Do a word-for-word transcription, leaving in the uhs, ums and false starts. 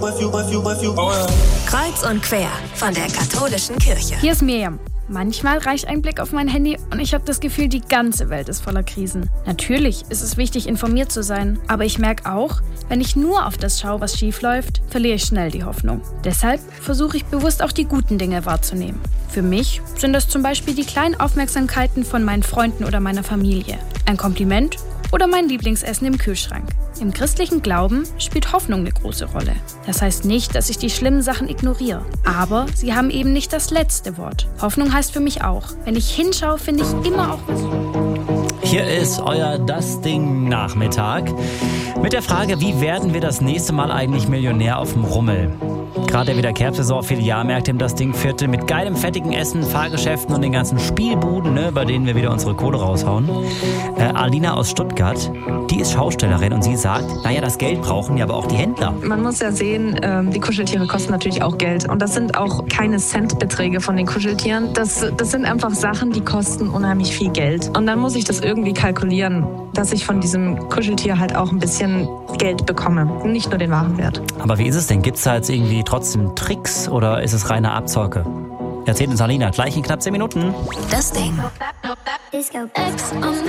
Kreuz und quer von der katholischen Kirche. Hier ist Miriam. Manchmal reicht ein Blick auf mein Handy und ich habe das Gefühl, die ganze Welt ist voller Krisen. Natürlich ist es wichtig, informiert zu sein, aber ich merke auch, wenn ich nur auf das schaue, was schief läuft, verliere ich schnell die Hoffnung. Deshalb versuche ich bewusst auch die guten Dinge wahrzunehmen. Für mich sind das zum Beispiel die kleinen Aufmerksamkeiten von meinen Freunden oder meiner Familie. Ein Kompliment oder mein Lieblingsessen im Kühlschrank. Im christlichen Glauben spielt Hoffnung eine große Rolle. Das heißt nicht, dass ich die schlimmen Sachen ignoriere. Aber sie haben eben nicht das letzte Wort. Hoffnung heißt für mich auch, wenn ich hinschaue, finde ich immer auch was. Hier ist euer Das Ding Nachmittag mit der Frage, wie werden wir das nächste Mal eigentlich Millionär auf dem Rummel? Gerade der Wiederkehrsaison, viele Jahrmärkte im Das Ding Viertel mit geilem, fettigen Essen, Fahrgeschäften und den ganzen Spielbuden, ne, bei denen wir wieder unsere Kohle raushauen. Äh, Alina aus Stuttgart, die ist Schaustellerin und sie sagt, naja, das Geld brauchen ja aber auch die Händler. Man muss ja sehen, ähm, die Kuscheltiere kosten natürlich auch Geld. Und das sind auch keine Centbeträge von den Kuscheltieren. Das, das sind einfach Sachen, die kosten unheimlich viel Geld. Und dann muss ich das irgendwie kalkulieren, dass ich von diesem Kuscheltier halt auch ein bisschen Geld bekomme. Nicht nur den Warenwert. Aber wie ist es denn? Gibt es da jetzt irgendwie trotzdem Tricks oder ist es reine Abzocke? Erzählt uns Alina gleich in knapp zehn Minuten. Das Ding.